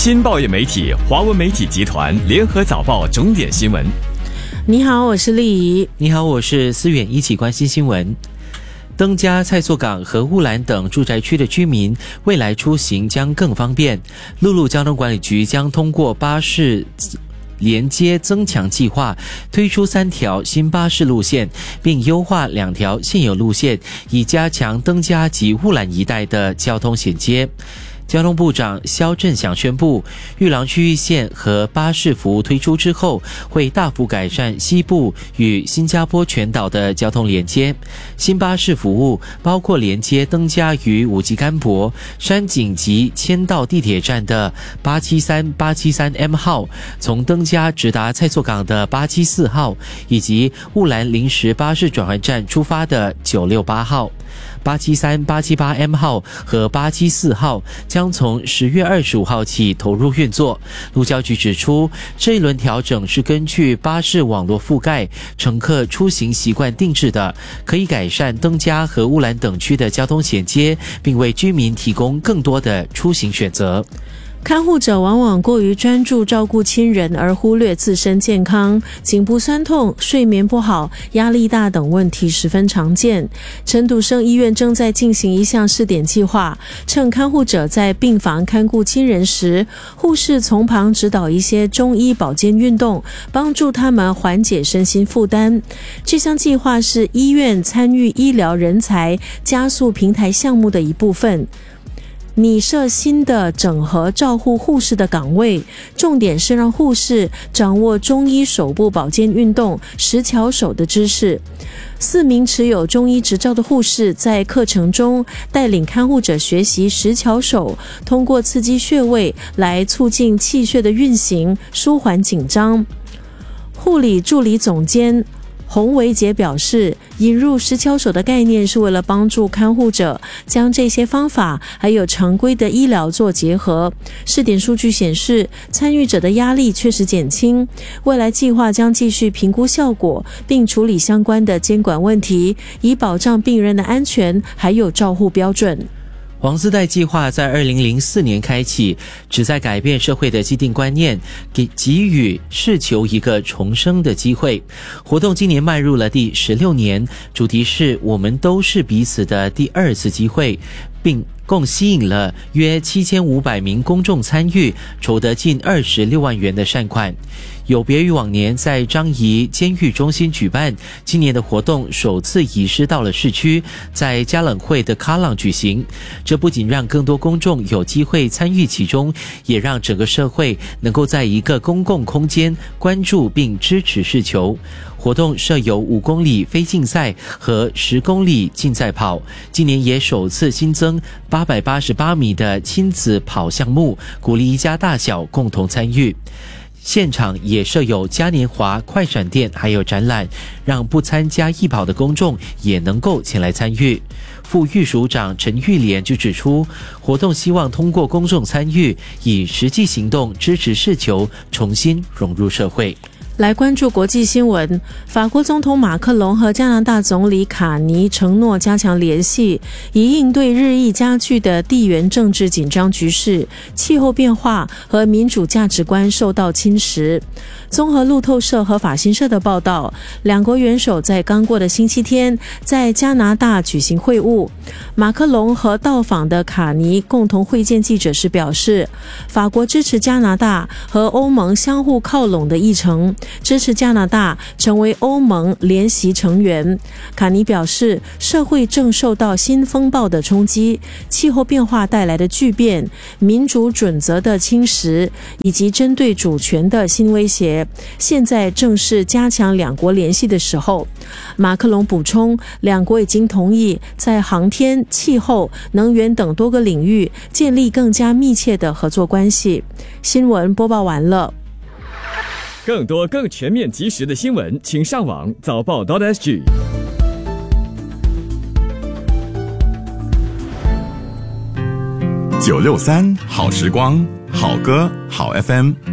新报业媒体华文媒体集团联合早报重点新闻。 你好，我是丽怡。 你好，我是思远，一起关心新闻。登嘉、蔡厝港和乌兰等住宅区的居民未来出行将更方便。陆路交通管理局将通过巴士连接增强计划，推出3条新巴士路线，并优化2条现有路线，以加强登嘉及乌兰一带的交通衔接。交通部长萧振祥宣布，玉郎区域线和巴士服务推出之后，会大幅改善西部与新加坡全岛的交通连接。新巴士服务包括连接登嘉与五级干博、山景及签到地铁站的873 号，从登嘉直达蔡厝港的874号，以及乌兰临时巴士转换站出发的968号。873、878M 号和874号将从10月25号起投入运作。路交局指出，这一轮调整是根据巴士网络覆盖、乘客出行习惯定制的，可以改善登嘉和乌兰等区的交通衔接，并为居民提供更多的出行选择。 看护者往往过于专注照顾亲人，而忽略自身健康，颈部酸痛、睡眠不好、压力大等问题十分常见。陈笃生医院正在进行一项试点计划，趁看护者在病房看顾亲人时，护士从旁指导一些中医保健运动，帮助他们缓解身心负担。这项计划是医院参与医疗人才加速平台项目的一部分。拟设新的整合照护护士的岗位，重点是让护士掌握中医手部保健运动十巧手的知识。4名持有中医执照的护士在课程中带领看护者学习十巧手，通过刺激穴位来促进气血的运行，舒缓紧张。护理助理总监洪维杰表示，引入十巧手的概念是为了帮助看护者将这些方法还有常规的医疗做结合。试点数据显示，参与者的压力确实减轻。未来计划将继续评估效果，并处理相关的监管问题，以保障病人的安全还有照护标准。 黄丝带计划在2004年开启，旨在改变社会的既定观念，给予释求一个重生的机会。活动今年迈入了第16年，主题是我们都是彼此的第2次机会，并共吸引了约7500名公众参与，筹得近26万元的善款。有别于往年在樟宜监狱中心举办，今年的活动首次移师到了市区，在嘉冷会的卡朗举行。这不仅让更多公众有机会参与其中，也让整个社会能够在一个公共空间关注并支持释求。活动设有5公里非竞赛和10公里竞赛跑，今年也首次新增888米的亲子跑项目，鼓励一家大小共同参与。现场也设有嘉年华、快闪店还有展览，让不参加义跑的公众也能够前来参与。副秘书长陈玉莲就指出，活动希望通过公众参与，以实际行动支持释求重新融入社会。 来关注国际新闻，法国总统马克龙和加拿大总理卡尼承诺加强联系，以应对日益加剧的地缘政治紧张局势、气候变化和民主价值观受到侵蚀。综合路透社和法新社的报道，两国元首在刚过的星期天在加拿大举行会晤。马克龙和到访的卡尼共同会见记者时表示，法国支持加拿大和欧盟相互靠拢的议程，支持加拿大成为欧盟联席成员。卡尼表示，社会正受到新风暴的冲击，气候变化带来的巨变、民主准则的侵蚀以及针对主权的新威胁，现在正是加强两国联系的时候。马克龙补充，两国已经同意在航天、气候、能源等多个领域建立更加密切的合作关系。新闻播报完了。 更多更全面及时的新闻，请上网早报.sg。 963好时光，好歌好 FM。